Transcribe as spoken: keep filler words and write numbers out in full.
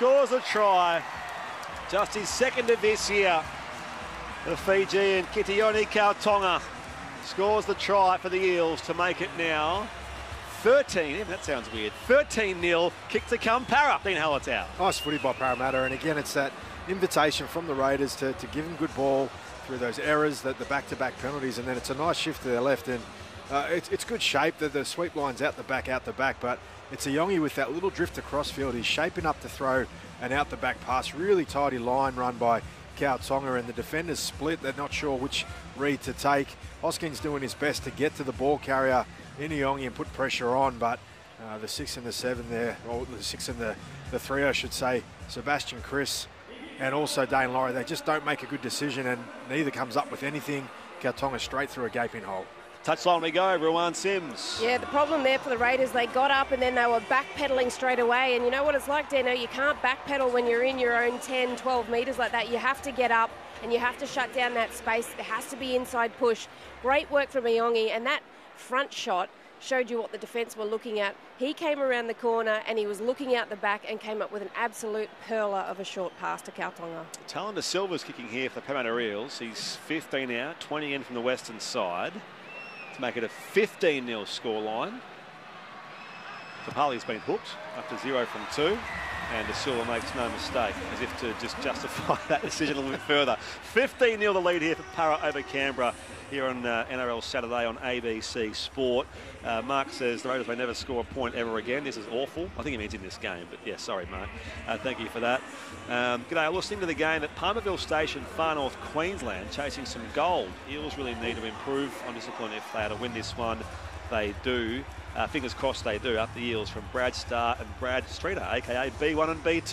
scores a try. Just his second of this year. The Fijian Kitione Kautonga scores the try for the Eels to make it now thirteen, that sounds weird, thirteen nil, kick to come Para. Dean Hallertau. Nice footy by Parramatta, and again it's that invitation from the Raiders to, to give them good ball through those errors, that the back-to-back penalties, and then it's a nice shift to their left, and uh, it's, it's good shape. The, the sweep line's out the back, out the back, but it's a Yongi with that little drift across field. He's shaping up to throw an out the back pass. Really tidy line run by Kautonga, and the defenders split. They're not sure which read to take. Hoskins doing his best to get to the ball carrier in Yongi and put pressure on, but uh, the six and the seven there, or the six and the, the three, I should say, Sebastian Chris and also Dane Laurie, they just don't make a good decision, and neither comes up with anything. Kautonga straight through a gaping hole. Touchline we go, Ruwan Sims. Yeah, the problem there for the Raiders, they got up and then they were backpedaling straight away. And you know what it's like, Dano? You can't backpedal when you're in your own ten, twelve metres like that. You have to get up and you have to shut down that space. There has to be inside push. Great work from Iongi, and that front shot showed you what the defence were looking at. He came around the corner and he was looking out the back and came up with an absolute perler of a short pass to Kautonga. Tallon De Silva's kicking here for the Parramatta Eels. He's fifteen out, twenty in from the western side to make it a fifteen nil scoreline. Papali's been hooked after zero from two, and De Silva makes no mistake, as if to just justify that decision a little bit further. fifteen nil the lead here for Para over Canberra here on uh, N R L Saturday on A B C Sport. Uh, Mark says the Raiders may never score a point ever again. This is awful. I think he means in this game, but yeah, sorry, Mark. Uh, thank you for that. Um, G'day, I'm listening to the game at Palmerville Station, far north Queensland, chasing some gold. Eels really need to improve on discipline if they are to win this one. They do. Uh, fingers crossed they do. Up the Eels from Brad Starr and Brad Streeter, a k a B one and B two.